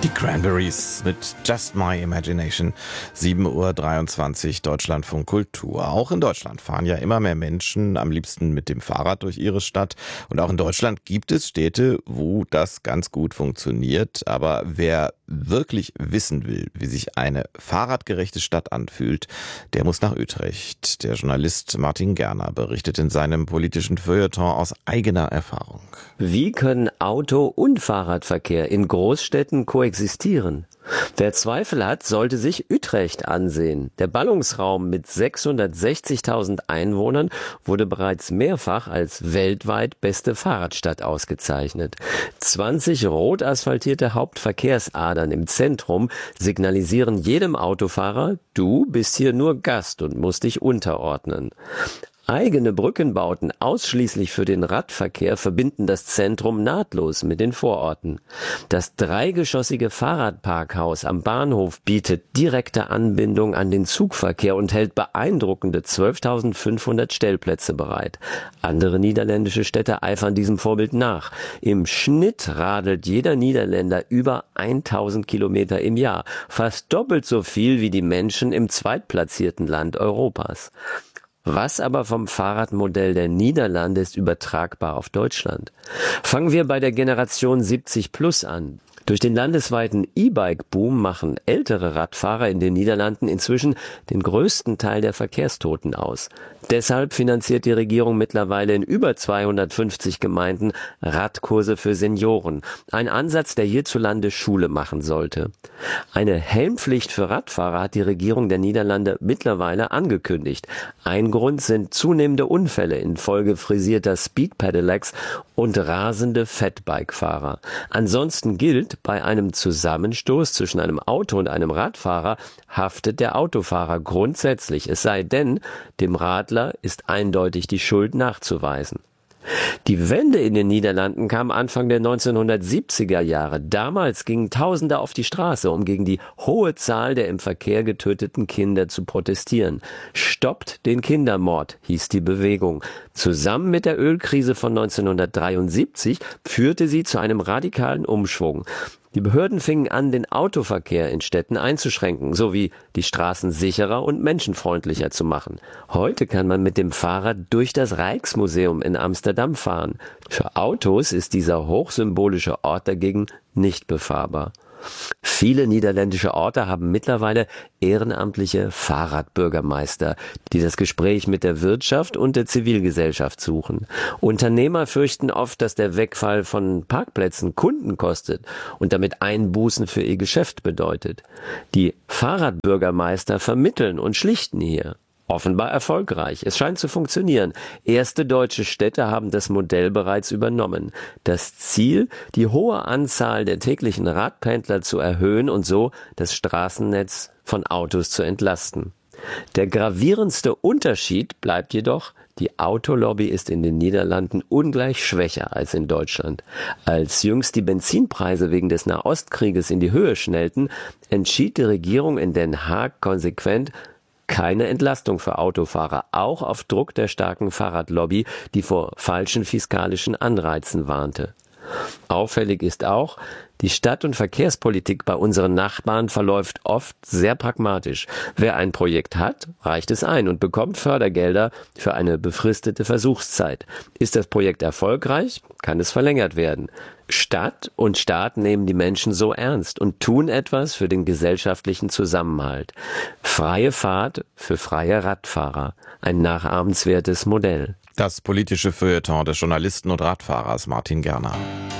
Die Cranberries mit Just My Imagination. 7:23 Uhr, Deutschlandfunk Kultur. Auch in Deutschland fahren ja immer mehr Menschen am liebsten mit dem Fahrrad durch ihre Stadt. Und auch in Deutschland gibt es Städte, wo das ganz gut funktioniert. Aber wer wirklich wissen will, wie sich eine fahrradgerechte Stadt anfühlt, der muss nach Utrecht. Der Journalist Martin Gerner berichtet in seinem politischen Feuilleton aus eigener Erfahrung. Wie können Auto- und Fahrradverkehr in Großstädten koexistieren? Wer Zweifel hat, sollte sich Utrecht ansehen. Der Ballungsraum mit 660.000 Einwohnern wurde bereits mehrfach als weltweit beste Fahrradstadt ausgezeichnet. 20 rot asphaltierte Hauptverkehrsadern im Zentrum signalisieren jedem Autofahrer, du bist hier nur Gast und musst dich unterordnen. Eigene Brückenbauten ausschließlich für den Radverkehr verbinden das Zentrum nahtlos mit den Vororten. Das dreigeschossige Fahrradparkhaus am Bahnhof bietet direkte Anbindung an den Zugverkehr und hält beeindruckende 12.500 Stellplätze bereit. Andere niederländische Städte eifern diesem Vorbild nach. Im Schnitt radelt jeder Niederländer über 1.000 Kilometer im Jahr, fast doppelt so viel wie die Menschen im zweitplatzierten Land Europas. Was aber vom Fahrradmodell der Niederlande ist übertragbar auf Deutschland? Fangen wir bei der Generation 70 plus an. Durch den landesweiten E-Bike-Boom machen ältere Radfahrer in den Niederlanden inzwischen den größten Teil der Verkehrstoten aus. Deshalb finanziert die Regierung mittlerweile in über 250 Gemeinden Radkurse für Senioren. Ein Ansatz, der hierzulande Schule machen sollte. Eine Helmpflicht für Radfahrer hat die Regierung der Niederlande mittlerweile angekündigt. Ein Grund sind zunehmende Unfälle infolge frisierter Speed-Pedelecs und rasende Fatbike-Fahrer. Ansonsten gilt, bei einem Zusammenstoß zwischen einem Auto und einem Radfahrer haftet der Autofahrer grundsätzlich, es sei denn, dem Radler ist eindeutig die Schuld nachzuweisen. Die Wende in den Niederlanden kam Anfang der 1970er Jahre. Damals gingen Tausende auf die Straße, um gegen die hohe Zahl der im Verkehr getöteten Kinder zu protestieren. Stoppt den Kindermord, hieß die Bewegung. Zusammen mit der Ölkrise von 1973 führte sie zu einem radikalen Umschwung. Die Behörden fingen an, den Autoverkehr in Städten einzuschränken, sowie die Straßen sicherer und menschenfreundlicher zu machen. Heute kann man mit dem Fahrrad durch das Rijksmuseum in Amsterdam fahren. Für Autos ist dieser hochsymbolische Ort dagegen nicht befahrbar. Viele niederländische Orte haben mittlerweile ehrenamtliche Fahrradbürgermeister, die das Gespräch mit der Wirtschaft und der Zivilgesellschaft suchen. Unternehmer fürchten oft, dass der Wegfall von Parkplätzen Kunden kostet und damit Einbußen für ihr Geschäft bedeutet. Die Fahrradbürgermeister vermitteln und schlichten hier. Offenbar erfolgreich. Es scheint zu funktionieren. Erste deutsche Städte haben das Modell bereits übernommen. Das Ziel, die hohe Anzahl der täglichen Radpendler zu erhöhen und so das Straßennetz von Autos zu entlasten. Der gravierendste Unterschied bleibt jedoch, die Autolobby ist in den Niederlanden ungleich schwächer als in Deutschland. Als jüngst die Benzinpreise wegen des Nahostkrieges in die Höhe schnellten, entschied die Regierung in Den Haag konsequent, keine Entlastung für Autofahrer, auch auf Druck der starken Fahrradlobby, die vor falschen fiskalischen Anreizen warnte. Auffällig ist auch, die Stadt- und Verkehrspolitik bei unseren Nachbarn verläuft oft sehr pragmatisch. Wer ein Projekt hat, reicht es ein und bekommt Fördergelder für eine befristete Versuchszeit. Ist das Projekt erfolgreich, kann es verlängert werden. Stadt und Staat nehmen die Menschen so ernst und tun etwas für den gesellschaftlichen Zusammenhalt. Freie Fahrt für freie Radfahrer. Ein nachahmenswertes Modell. Das politische Feuilleton des Journalisten und Radfahrers Martin Gerner.